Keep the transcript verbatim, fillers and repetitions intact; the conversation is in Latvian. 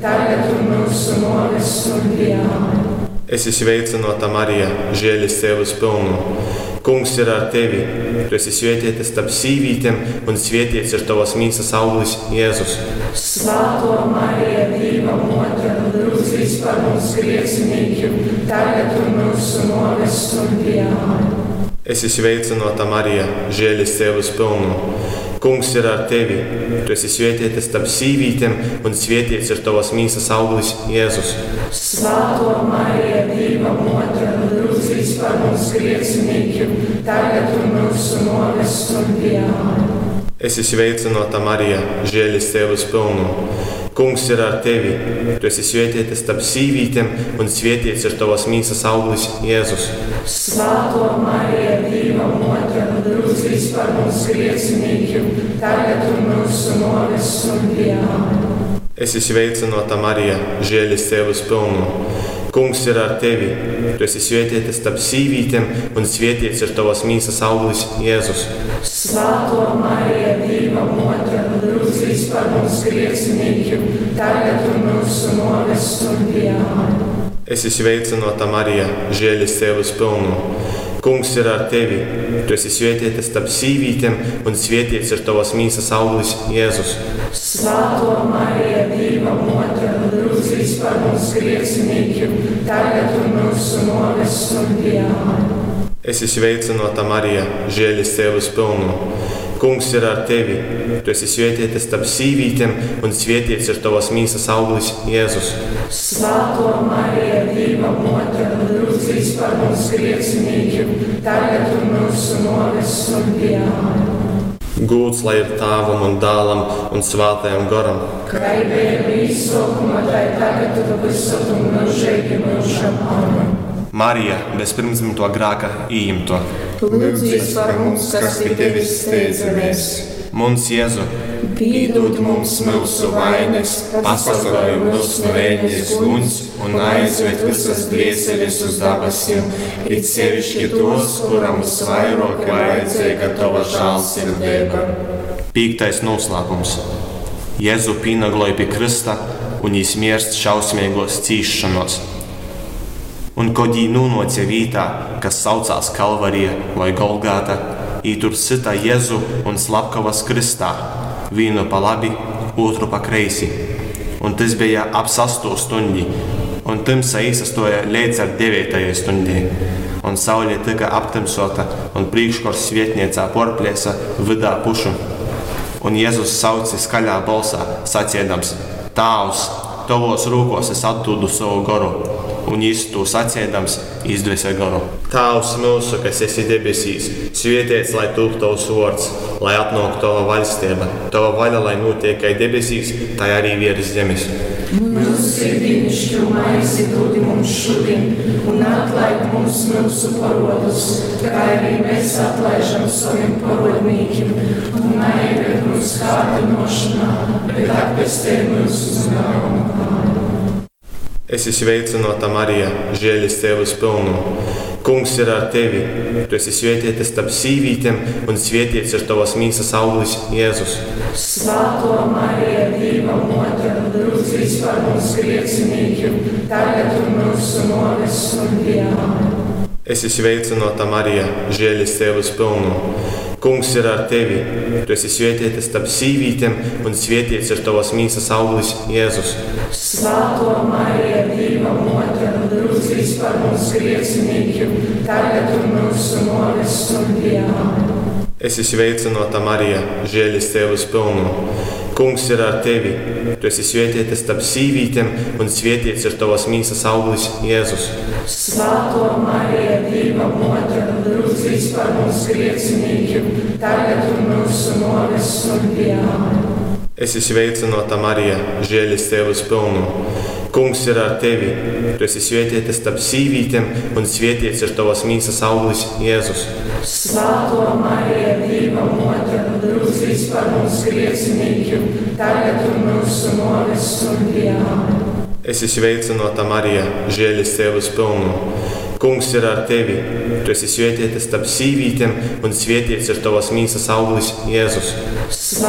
tagad un mūsu nāves stundā. Es esmu sveicināta Marija, žēlastības pilna. Kungs ir ar tevi. Tu esi svētīta starp sīvītēm, un svētīts ir tavas mīsas auglis, Jēzus. Svētā Marija, Dieva mote, lūdz par mums grēciniekiem, tagad un mūsu nāves stundā. Es esmu sveicināta Marija, žēlastības pilna. Kungs ir ar tevi. Tu esi svētīta starp sīvītēm, un svētīts ir tavas mīsas auglis, Jēzus. Svētā Marija, Dieva mote, lūdz par mums grēciniekiem, tagad un mūsu nāves stundā. Es esmu sveicināta Marija, žēlastības pilna. Kungs ir ar tevi. Tu esi svētīta starp sīvītēm, un svētīts ir tavas mīsas auglis, Jēzus. Svētā Marija, Dieva mote, lūdz par mums grēciniekiem, tagad un mūsu nāves stundā. Es esmu sveicināta Marija, žēlastības pilna. Kungs ir ar tevi. Tu esi svētīta starp sīvītēm, un svētīts ir tavas mīsas auglis, Jēzus. Svētā Marija, Dieva mote, lūdz par mums grēciniekiem, tagad un mūsu nāves stundā. Es esmu sveicināta Marija, žēlastības pilna. Kungs ir ar tevi. Tu esi svētīta starp sīvītēm, un svētīts ir tavas mīsas auglis, Jēzus. Svētā Marija, Dieva mote, lūdz par mums grēciniekiem, tagad un mūsu nāves stundā. Es esmu sveicināta Marija, žēlastības pilna. Kungs ir ar tevi. Tu esi svētīta starp sīvītēm, un svētīts ir tavas mīsas auglis, Jēzus. Svētā Marija, Dieva mote, lūdz par mums grēciniekiem, tagad un mūsu nāves stundā. Gūts lai ir Tēvam un Dēlam un Svētajam Garam. Kā bija īsākumā, tā tagad un visur un mūžīgi mūžam. Amen. Marija, bez pirmsdzimto grēka ījimto. Lūdz par mums, kas pie tevis steidzamies. Mums, Jēzu, piedod mums mūsu vainas, pasargāj mūs no ēņas guns un aizved visas dvieseles uz debesīm, it sevišķi tos, kuram visvairāk vajadzīga tava žēlsirdība. Piektais noslēpums. Jēzu pīnagloja pie krista un viņš mirst šausmīgos cīšanos. Un kad viņi nonāca vietā, kas saucās Kalvarija vai Golgāta, viņi tur sita Jēzu un slepkavas kristā, vienu pa labi, otru pa kreisi. Un tas bija ap sasto stundi, un tumsa īsastoja līdz ar devītajai stundai. Un saule tika aptamsota, un priekškors svietniecā porplēsa vidā pušu. Un Jēzus sauca skaļā balsā, sacīdams: Tēvs, tavos rūkos es atdodu savu garu. Un viņš to sacīdams izdvesa garu. Tēvs mūsu, kas esi debesīs, svētīts lai top tavs vārds, lai atnāk tava valstība, tava vaļa, lai notiek kā debesīs, tā arī virs zemes. Mūsu dienascho maizi dod mums šodien, un atlaid mums mūsu parodus, kā arī mēs atlaižam saviem parodnīkiem, un neieved mūs kārdinošanā, bet atpestī mūs uz ļaunu. Es esmu sveicināta Marija, žēlastības pilna. Kungs ir ar tevi. Tu esi svētīta starp sīvītēm, un svētīts ir tavas mīsas auglis, Jēzus. Svētā Marija, Dieva mote, lūdz par mums grēciniekiem, tagad un mūsu nāves stundā. Es esmu sveicināta Marija, žēlastības pilna. Kungs ir ar tevi. Tu esi svētīta starp sīvītēm, un svētīts ir tavas mīsas auglis, Jēzus. Svētā Marija, Dieva mote, lūdz par mums grēciniekiem, tagad un mūsu nāves stundā. Es esmu sveicināta Marija, žēlastības pilna. Kungs ir ar tevi. Tu esi svētīta starp sīvītēm, un svētīts ir tavas mīsas auglis, Jēzus. Svētā Marija, Dieva mote, lūdz par mums grēciniekiem, tagad un mūsu nāves stundā. Es esmu sveicināta Marija, žēlastības pilna. Kungs ir ar tevi. Tu esi svētīta starp sīvītēm, un svētīts ir tavas mīsas auglis, Jēzus. Svētā Marija, Dieva mote, lūdz par mums grēciniekiem, tagad un mūsu nāves stundā. Es esmu sveicināta Marija, žēlastības pilna. Kungs ir ar tevi. Tu esi svētīta starp sīvītēm, un svētīts ir tavas mīsas auglis, Jēzus.